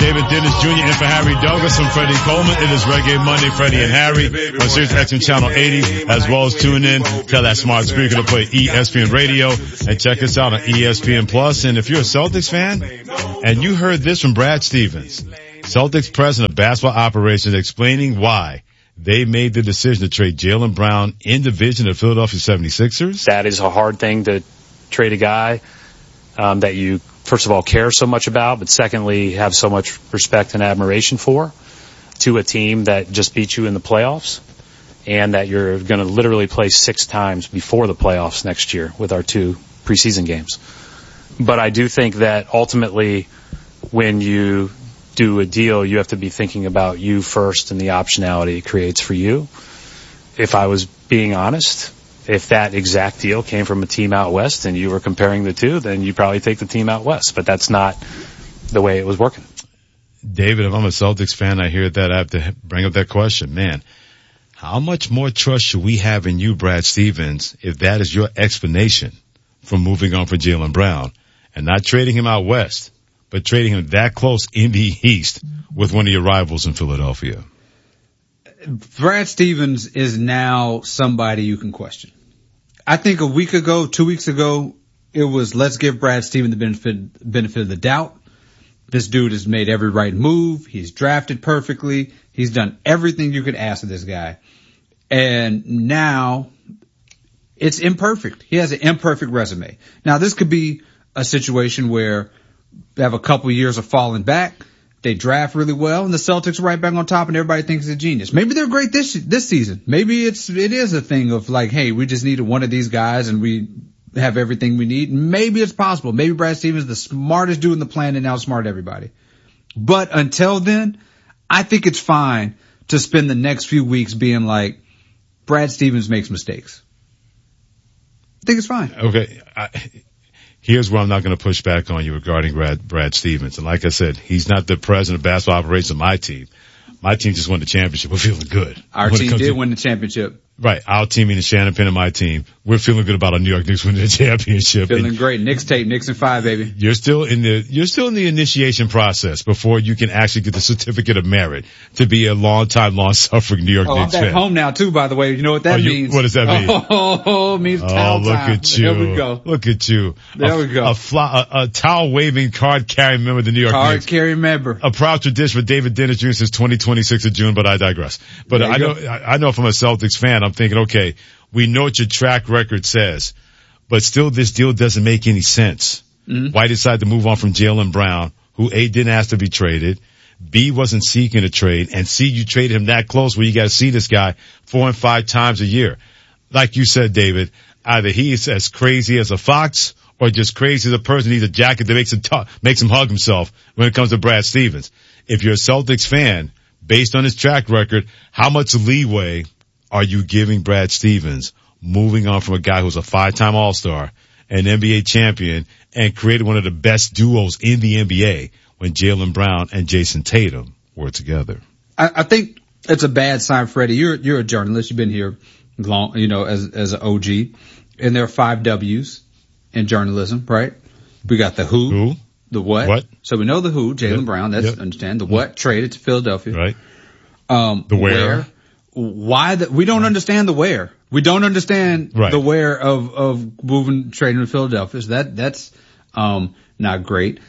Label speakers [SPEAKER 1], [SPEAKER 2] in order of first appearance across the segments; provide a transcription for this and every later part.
[SPEAKER 1] David Dennis Jr. in for Harry Douglas. I'm Freddie Coleman. It is Reggae Monday, Freddie and Harry on Sirius XM Channel 80, as well as tune in. Tell that smart speaker to play ESPN Radio and check us out on ESPN Plus. And if you're a Celtics fan and you heard this from Brad Stevens, Celtics president of basketball operations, explaining why they made the decision to trade Jaylen Brown in division of the Philadelphia 76ers.
[SPEAKER 2] That is a hard thing to trade a guy that you, first of all, care so much about, but secondly, have so much respect and admiration for, to a team that just beat you in the playoffs and that you're going to literally play 6 times before the playoffs next year with our 2 preseason games. But I do think that ultimately when you do a deal, you have to be thinking about you first and the optionality it creates for you. If I was being honest, if that exact deal came from a team out west and you were comparing the two, then you probably take the team out west. But that's not the way it was working.
[SPEAKER 1] David, if I'm a Celtics fan, I hear that, I have to bring up that question. Man, how much more trust should we have in you, Brad Stevens, if that is your explanation for moving on for Jaylen Brown and not trading him out west, but trading him that close in the East with one of your rivals in Philadelphia?
[SPEAKER 3] Brad Stevens is now somebody you can question. I think a week ago, 2 weeks ago, it was let's give Brad Stevens the benefit of the doubt. This dude has made every right move. He's drafted perfectly. He's done everything you could ask of this guy. And now it's imperfect. He has an imperfect resume. Now this could be a situation where they have a couple years of falling back. They draft really well, and the Celtics are right back on top, and everybody thinks he's a genius. Maybe they're great this season. Maybe it is a thing of like, hey, we just needed one of these guys, and we have everything we need. Maybe it's possible. Maybe Brad Stevens is the smartest dude in the planet and outsmart everybody. But until then, I think it's fine to spend the next few weeks being like, Brad Stevens makes mistakes. I think it's fine.
[SPEAKER 1] Okay. Here's where I'm not going to push back on you regarding Brad Stevens. And like I said, he's not the president of basketball operations of my team. My team just won the championship. We're feeling good.
[SPEAKER 3] Our team did win the championship.
[SPEAKER 1] Right. Our team, meaning Shannon Penn and my team, we're feeling good about our New York Knicks winning the championship.
[SPEAKER 3] Feeling great. Knicks tape, Knicks in 5, baby.
[SPEAKER 1] You're still in the initiation process before you can actually get the certificate of merit to be a long-suffering New York Knicks fan.
[SPEAKER 3] I'm back home now too, by the way. You know what that means?
[SPEAKER 1] What does that mean?
[SPEAKER 3] It means towel
[SPEAKER 1] look
[SPEAKER 3] time.
[SPEAKER 1] at you.
[SPEAKER 3] There we go.
[SPEAKER 1] Look at you.
[SPEAKER 3] There we go.
[SPEAKER 1] A towel-waving, card-carrying member of the New York Knicks.
[SPEAKER 3] Card-carrying member.
[SPEAKER 1] A proud tradition for David Dennis Jr. since 2026 of June, but I digress. But I know from a Celtics fan, I'm thinking, okay, we know what your track record says, but still this deal doesn't make any sense. Mm-hmm. Why decide to move on from Jaylen Brown, who A, didn't ask to be traded, B, wasn't seeking a trade, and C, you traded him that close where you got to see this guy 4 and 5 times a year. Like you said, David, either he's as crazy as a fox or just crazy as a person who needs a jacket that makes him hug himself when it comes to Brad Stevens. If you're a Celtics fan, based on his track record, how much leeway are you giving Brad Stevens moving on from a guy who's a 5-time All-Star, an NBA champion, and created one of the best duos in the NBA when Jaylen Brown and Jason Tatum were together?
[SPEAKER 3] I think it's a bad sign, Freddie. You're a journalist. You've been here long, as an OG. And there are 5 W's in journalism, right? We got the who? The what? So we know the who, Jaylen Brown. That's understand. The what? Traded to Philadelphia.
[SPEAKER 1] Right. The where?
[SPEAKER 3] Why we don't understand the where. We don't understand the where of trading to Philadelphia. So that's not great.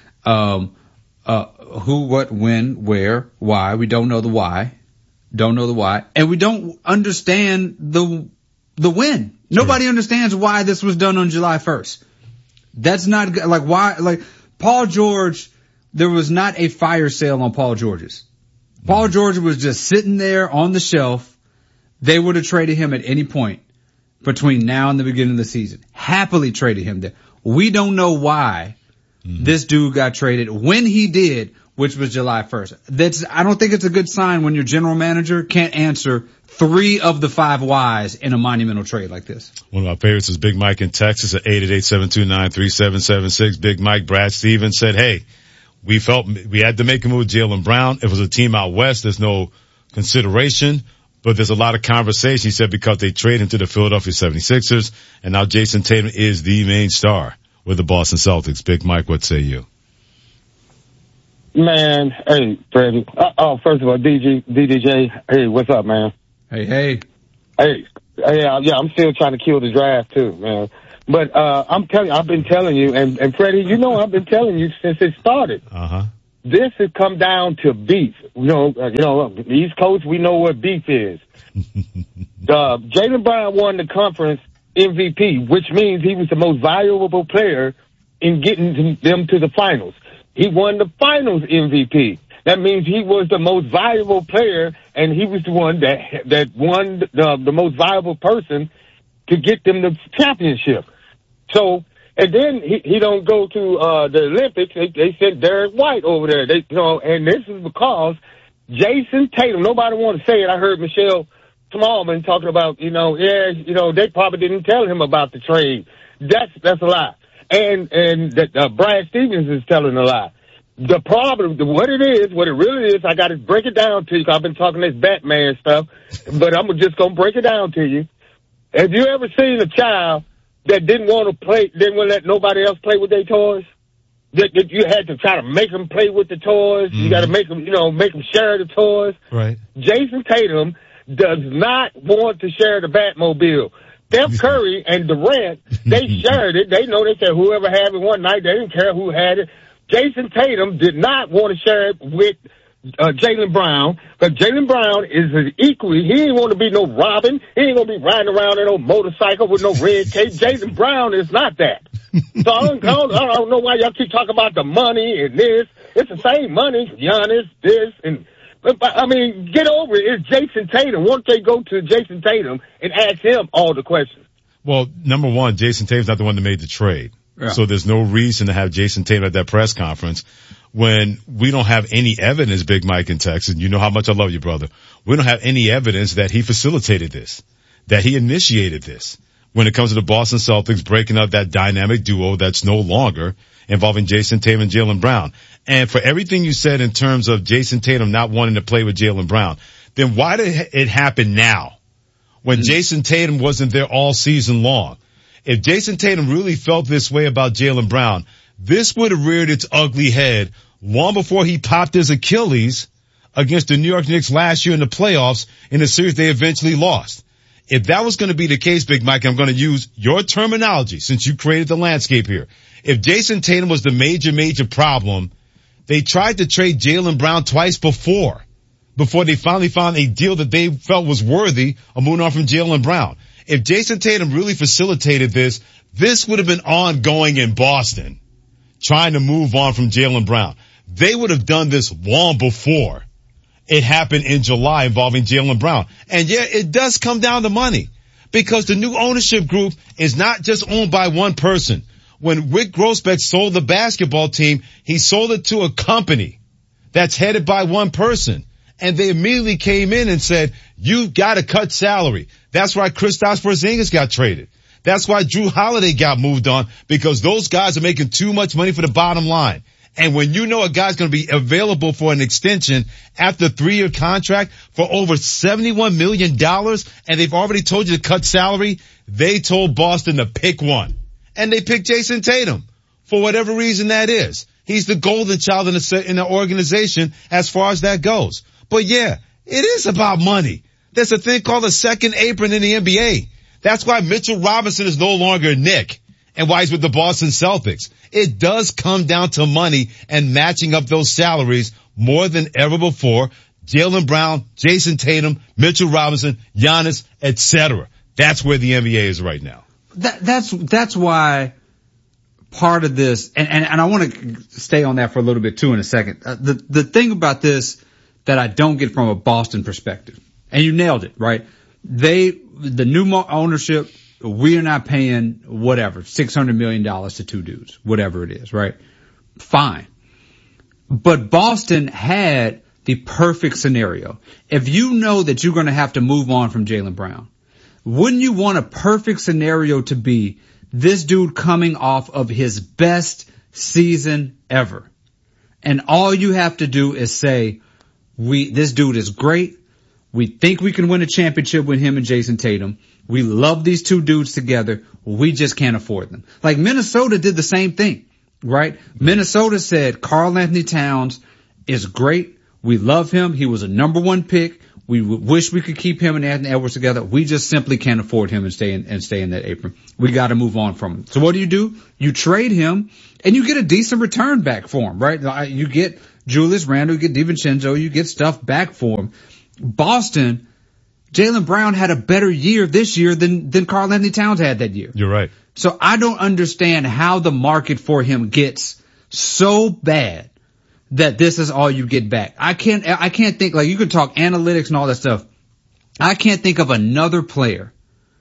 [SPEAKER 3] Who, what, when, where, why. We don't know the why. And we don't understand the when. Nobody understands why this was done on July 1st. That's not like why, like Paul George, there was not a fire sale on Paul George's. Paul George was just sitting there on the shelf. They would have traded him at any point between now and the beginning of the season. Happily traded him there. We don't know why this dude got traded when he did, which was July 1st. I don't think it's a good sign when your general manager can't answer 3 of the 5 whys in a monumental trade like this.
[SPEAKER 1] One of our favorites is Big Mike in Texas at 888-729-3776. Big Mike, Brad Stevens said, hey, we felt we had to make a move with Jaylen Brown. It was a team out west. There's no consideration, but there's a lot of conversation, he said, because they traded him to the Philadelphia 76ers, and now Jason Tatum is the main star with the Boston Celtics. Big Mike, what say you?
[SPEAKER 4] Man, hey, Freddie. First of all, DDJ, hey, what's up, man?
[SPEAKER 3] Hey.
[SPEAKER 4] Yeah, I'm still trying to kill the draft too, man. But I've been telling you, and Freddie, I've been telling you since it started. This has come down to beef. The East Coast, we know what beef is. Jaylen Brown won the conference MVP, which means he was the most valuable player in getting them to the finals. He won the finals MVP. That means he was the most valuable player, and he was the one that won the most valuable person to get them the championship. So, and then he don't go to the Olympics. They sent Derek White over there. And this is because Jason Tatum. Nobody want to say it. I heard Michelle Smallman talking about, they probably didn't tell him about the trade. That's a lie. And that Brad Stevens is telling a lie. The problem, what it really is, I got to break it down to you. I've been talking this Batman stuff, but I'm just going to break it down to you. Have you ever seen a child that didn't want to let nobody else play with their toys? That you had to try to make them play with the toys. You got to make them share the toys.
[SPEAKER 1] Right.
[SPEAKER 4] Jason Tatum does not want to share the Batmobile. Steph Curry and Durant, they shared it. They said whoever had it one night, they didn't care who had it. Jason Tatum did not want to share it with Jaylen Brown, but Jaylen Brown is equally, he ain't want to be no Robin. He ain't going to be riding around in a motorcycle with no red cape. Jaylen Brown is not that. So I don't know why y'all keep talking about the money and this. It's the same money, Giannis, this, and but I mean, get over it. It's Jason Tatum. Why don't they go to Jason Tatum and ask him all the questions?
[SPEAKER 1] Well, number one, Jason Tatum's not the one that made the trade.
[SPEAKER 3] Yeah.
[SPEAKER 1] So there's no reason to have Jason Tatum at that press conference when we don't have any evidence, Big Mike in Texas. You know how much I love you, brother. We don't have any evidence that he facilitated this, that he initiated this. When it comes to the Boston Celtics breaking up that dynamic duo that's no longer involving Jason Tatum and Jaylen Brown. And for everything you said in terms of Jason Tatum not wanting to play with Jaylen Brown, then why did it happen now when Jason Tatum wasn't there all season long? If Jason Tatum really felt this way about Jaylen Brown, this would have reared its ugly head long before he popped his Achilles against the New York Knicks last year in the playoffs in a series they eventually lost. If that was going to be the case, Big Mike, I'm going to use your terminology since you created the landscape here. If Jason Tatum was the major problem, they tried to trade Jaylen Brown twice before they finally found a deal that they felt was worthy of moving on from Jaylen Brown. If Jason Tatum really facilitated this would have been ongoing in Boston, trying to move on from Jaylen Brown. They would have done this long before it happened in July involving Jaylen Brown. And yeah, it does come down to money because the new ownership group is not just owned by one person. When Rick Grossbeck sold the basketball team, he sold it to a company that's headed by one person. And they immediately came in and said, you got to cut salary. That's why Kristaps Porzingis got traded. That's why Drew Holiday got moved on, because those guys are making too much money for the bottom line. And when you know a guy's going to be available for an extension after a 3-year contract for over $71 million, and they've already told you to cut salary, they told Boston to pick one. And they picked Jason Tatum for whatever reason that is. He's the golden child in the organization as far as that goes. But yeah, it is about money. There's a thing called a second apron in the NBA. That's why Mitchell Robinson is no longer a Knick and why he's with the Boston Celtics. It does come down to money and matching up those salaries more than ever before. Jaylen Brown, Jason Tatum, Mitchell Robinson, Giannis, etc. That's where the NBA is right now.
[SPEAKER 3] That's why part of this, and I want to stay on that for a little bit too in a second. The thing about this that I don't get from a Boston perspective, and you nailed it, right? The new ownership, we are not paying whatever, $600 million to two dudes, whatever it is, right? Fine. But Boston had the perfect scenario. If you know that you're going to have to move on from Jaylen Brown, wouldn't you want a perfect scenario to be this dude coming off of his best season ever? And all you have to do is say, this dude is great. We think we can win a championship with him and Jason Tatum. We love these two dudes together. We just can't afford them. Like Minnesota did the same thing, right? Minnesota said Karl Anthony Towns is great. We love him. He was a number 1 pick. We wish we could keep him and Anthony Edwards together. We just simply can't afford him and stay in that apron. We got to move on from him. So what do? You trade him and you get a decent return back for him, right? You get Julius Randle, you get DiVincenzo, you get stuff back for him. Boston, Jaylen Brown had a better year this year than Karl Anthony Towns had that year.
[SPEAKER 1] You're right.
[SPEAKER 3] So I don't understand how the market for him gets so bad that this is all you get back. I can't think, like, you could talk analytics and all that stuff. I can't think of another player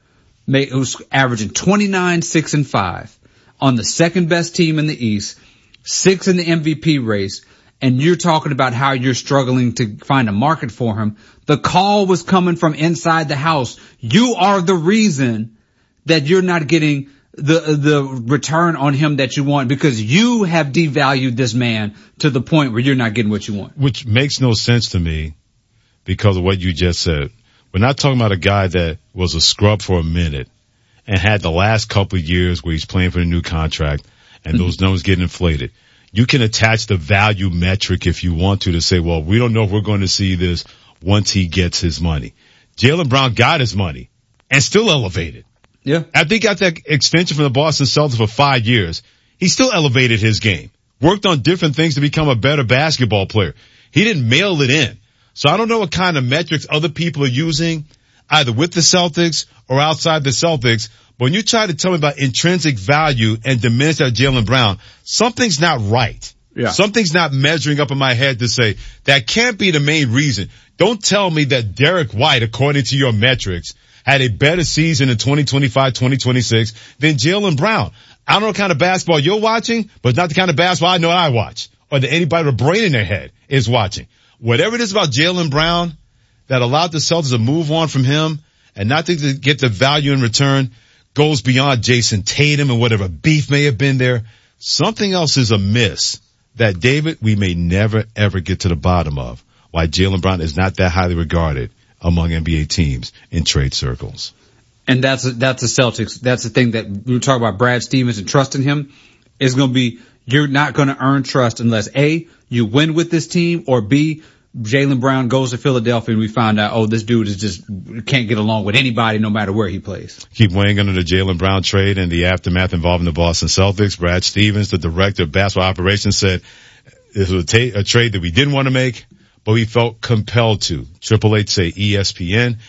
[SPEAKER 3] who's averaging 29, 6, and 5 on the second best team in the East, 6 in the MVP race, and you're talking about how you're struggling to find a market for him. The call was coming from inside the house. You are the reason that you're not getting the return on him that you want, because you have devalued this man to the point where you're not getting what you want.
[SPEAKER 1] Which makes no sense to me because of what you just said. We're not talking about a guy that was a scrub for a minute and had the last couple of years where he's playing for the new contract and those numbers get inflated. You can attach the value metric if you want to say, well, we don't know if we're going to see this once he gets his money. Jaylen Brown got his money and still elevated.
[SPEAKER 3] Yeah.
[SPEAKER 1] After he got that extension from the Boston Celtics for 5 years, he still elevated his game. Worked on different things to become a better basketball player. He didn't mail it in. So I don't know what kind of metrics other people are using, either with the Celtics or outside the Celtics. But when you try to tell me about intrinsic value and diminish that Jaylen Brown, something's not right.
[SPEAKER 3] Yeah. Something's
[SPEAKER 1] not measuring up in my head to say that can't be the main reason. Don't tell me that Derek White, according to your metrics, had a better season in 2025, 2026 than Jaylen Brown. I don't know what kind of basketball you're watching, but it's not the kind of basketball I know I watch, or that anybody with a brain in their head is watching. Whatever it is about Jaylen Brown that allowed the Celtics to move on from him and not to get the value in return goes beyond Jason Tatum and whatever beef may have been there. Something else is amiss that, David, we may never, ever get to the bottom of why Jaylen Brown is not that highly regarded among NBA teams in trade circles.
[SPEAKER 3] And that's the Celtics. That's the thing that we were talking about Brad Stevens and trusting him is going to be, you're not going to earn trust unless A, you win with this team, or B, Jaylen Brown goes to Philadelphia and we find out, oh, this dude is just can't get along with anybody no matter where he plays.
[SPEAKER 1] Keep weighing under the Jaylen Brown trade and the aftermath involving the Boston Celtics. Brad Stevens, the director of basketball operations, said this was a trade that we didn't want to make, but we felt compelled to. 888 say ESPN,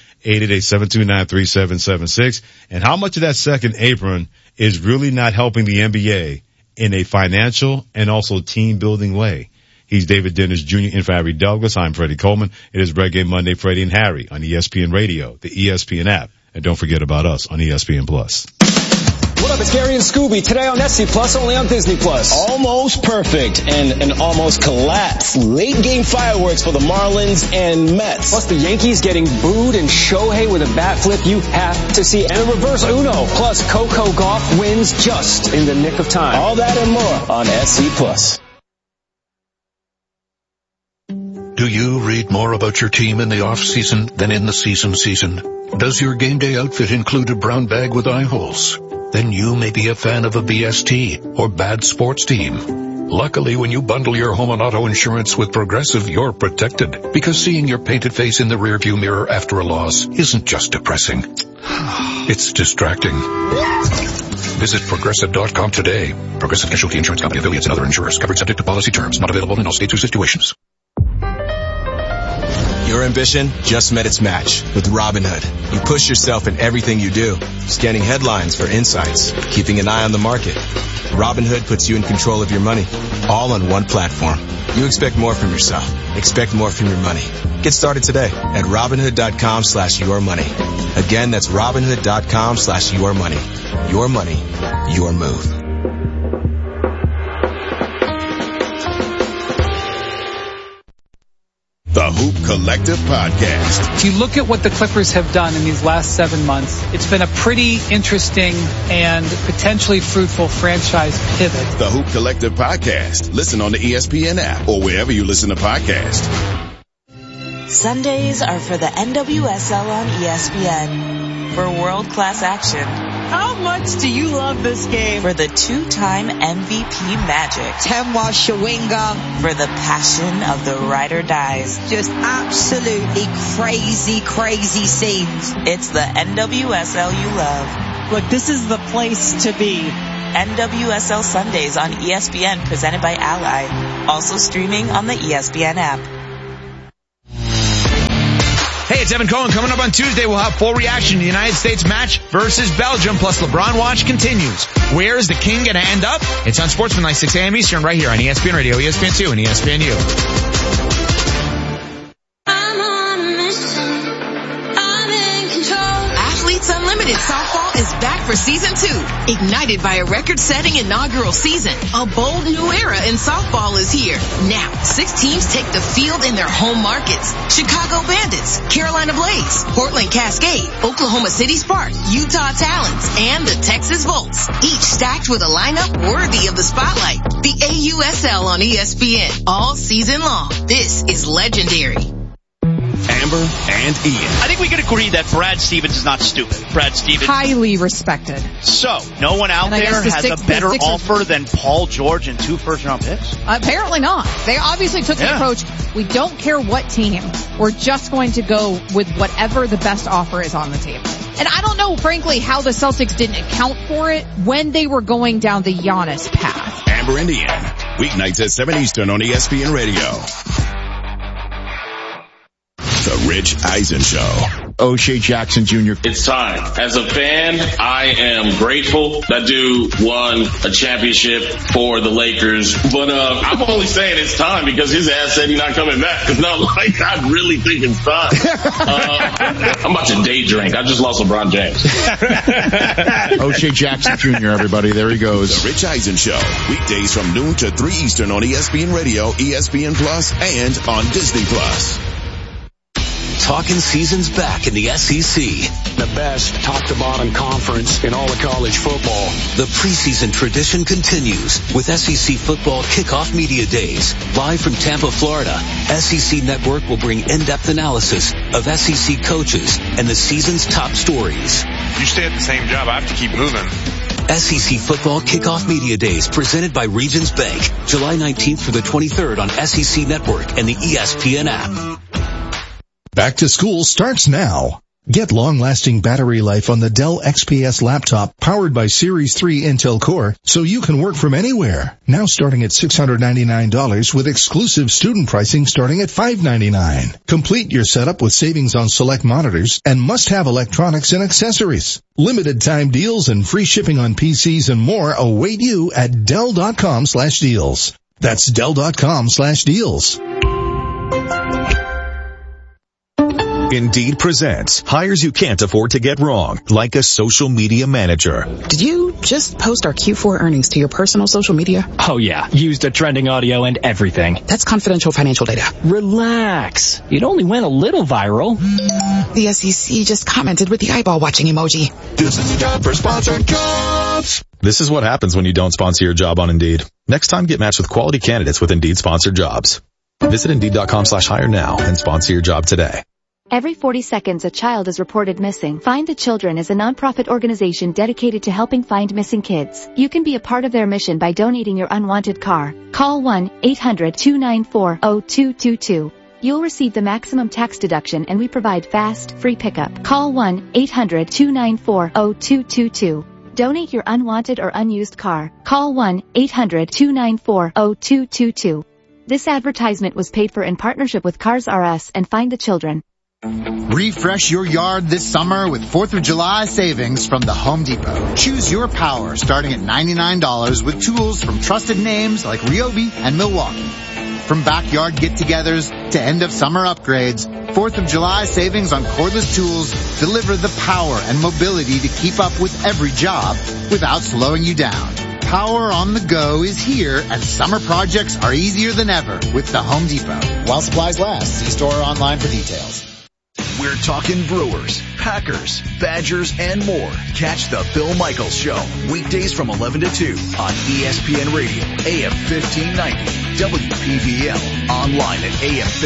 [SPEAKER 1] 888-729-3776. And how much of that second apron is really not helping the NBA in a financial and also team building way? He's David Dennis Jr. in for Harry Douglas. I'm Freddie Coleman. It is Red Game Monday, Freddie and Harry on ESPN Radio, the ESPN app. And don't forget about us on ESPN Plus.
[SPEAKER 5] What up, it's Gary and Scooby. Today on SC Plus, only on Disney Plus. Almost perfect and an almost collapse. Late game fireworks for the Marlins and Mets. Plus the Yankees getting booed and Shohei with a bat flip you have to see. And a reverse Uno. Plus Coco Gauff wins just in the nick of time. All that and more on SC Plus.
[SPEAKER 6] Do you read more about your team in the off-season than in the season? Does your game day outfit include a brown bag with eye holes? Then you may be a fan of a BST or bad sports team. Luckily, when you bundle your home and auto insurance with Progressive, you're protected, because seeing your painted face in the rearview mirror after a loss isn't just depressing. It's distracting. Visit Progressive.com today. Progressive Casualty Insurance Company, affiliates, and other insurers. Covered subject to policy terms. Not available in all states or situations.
[SPEAKER 7] Your ambition just met its match with Robinhood. You push yourself in everything you do, scanning headlines for insights, keeping an eye on the market. Robinhood puts you in control of your money, all on one platform. You expect more from yourself. Expect more from your money. Get started today at Robinhood.com/yourmoney. Again, that's Robinhood.com/yourmoney. Your money, your move.
[SPEAKER 8] The Hoop Collective Podcast.
[SPEAKER 9] If you look at what the Clippers have done in these last 7 months, it's been a pretty interesting and potentially fruitful franchise pivot.
[SPEAKER 8] The Hoop Collective Podcast. Listen on the ESPN app or wherever you listen to podcasts.
[SPEAKER 10] Sundays are for the NWSL on ESPN. For world-class action, How much do you love this game?
[SPEAKER 11] For the 2-time MVP Magic.
[SPEAKER 10] Temwa Shawinga.
[SPEAKER 11] For the passion of the ride or dies.
[SPEAKER 10] Just absolutely crazy, crazy scenes.
[SPEAKER 11] It's the NWSL you love.
[SPEAKER 10] Look, this is the place to be.
[SPEAKER 11] NWSL Sundays on ESPN, presented by Ally. Also streaming on the ESPN app.
[SPEAKER 12] Hey, it's Evan Cohen. Coming up on Tuesday, we'll have full reaction to the United States match versus Belgium, plus LeBron Watch continues. Where is the king going to end up? It's on Sportsman 6 a.m. Eastern right here on ESPN Radio, ESPN2, and ESPNU.
[SPEAKER 13] Unlimited Softball is back for Season 2. Ignited by a record-setting inaugural season, a bold new era in softball is here. Now, 6 teams take the field in their home markets. Chicago Bandits, Carolina Blaze, Portland Cascade, Oklahoma City Spark, Utah Talons, and the Texas Volts. Each stacked with a lineup worthy of the spotlight. The AUSL on ESPN all season long. This is legendary.
[SPEAKER 14] Amber and Ian. I think we can agree that Brad Stevens is not stupid. Brad Stevens.
[SPEAKER 15] Highly respected.
[SPEAKER 14] So, no one out there has a better offer than Paul George and 2 first-round picks?
[SPEAKER 15] Apparently not. They obviously took the approach, we don't care what team. We're just going to go with whatever the best offer is on the table. And I don't know, frankly, how the Celtics didn't account for it when they were going down the Giannis path.
[SPEAKER 8] Amber and Ian. Weeknights at 7 Eastern on ESPN Radio. The Rich Eisen Show.
[SPEAKER 16] O'Shea Jackson Jr.
[SPEAKER 17] It's time. As a fan, I am grateful that dude won a championship for the Lakers. But I'm only saying it's time because his ass said he's not coming back. It's not like I really think it's time. I'm about to day drink. I just lost LeBron James.
[SPEAKER 16] O'Shea Jackson Jr., everybody. There he goes.
[SPEAKER 8] The Rich Eisen Show. Weekdays from noon to 3 Eastern on ESPN Radio, ESPN Plus, and on Disney Plus.
[SPEAKER 18] Talking season's back in the SEC.
[SPEAKER 19] The best top-to-bottom conference in all of college football.
[SPEAKER 18] The preseason tradition continues with SEC Football Kickoff Media Days. Live from Tampa, Florida, SEC Network will bring in-depth analysis of SEC coaches and the season's top stories.
[SPEAKER 20] You stay at the same job, I have to keep moving.
[SPEAKER 18] SEC Football Kickoff Media Days presented by Regions Bank. July 19th through the 23rd on SEC Network and the ESPN app.
[SPEAKER 21] Back to school starts now. Get long-lasting battery life on the Dell XPS laptop powered by Series 3 Intel Core so you can work from anywhere. Now starting at $699 with exclusive student pricing starting at $599. Complete your setup with savings on select monitors and must-have electronics and accessories. Limited time deals and free shipping on PCs and more await you at Dell.com/deals. That's Dell.com/deals.
[SPEAKER 22] Indeed presents hires you can't afford to get wrong, like a social media manager.
[SPEAKER 23] Did you just post our Q4 earnings to your personal social media?
[SPEAKER 24] Oh yeah, used a trending audio and everything.
[SPEAKER 23] That's confidential financial data.
[SPEAKER 24] Relax. It only went a little viral.
[SPEAKER 23] The SEC just commented with the eyeball watching emoji.
[SPEAKER 22] This is the job for sponsored jobs. This is what happens when you don't sponsor your job on Indeed. Next time, get matched with quality candidates with Indeed sponsored jobs. Visit Indeed.com/hire now and sponsor your job today.
[SPEAKER 25] Every 40 seconds a child is reported missing. Find the Children is a nonprofit organization dedicated to helping find missing kids. You can be a part of their mission by donating your unwanted car. Call 1-800-294-0222. You'll receive the maximum tax deduction and we provide fast, free pickup. Call 1-800-294-0222. Donate your unwanted or unused car. Call 1-800-294-0222. This advertisement was paid for in partnership with Cars R Us and Find the Children.
[SPEAKER 26] Refresh your yard this summer with 4th of July savings from the Home Depot. Choose your power starting at $99 with tools from trusted names like Ryobi and Milwaukee. From backyard get-togethers to end-of-summer upgrades, 4th of July savings on cordless tools deliver the power and mobility to keep up with every job without slowing you down. Power on the go is here, and summer projects are easier than ever with the Home Depot. While supplies last, see store or online for details.
[SPEAKER 27] We're talking Brewers, Packers, Badgers, and more. Catch the Bill Michaels Show, weekdays from 11 to 2 on ESPN Radio, AM 1590, WPVL, online at AM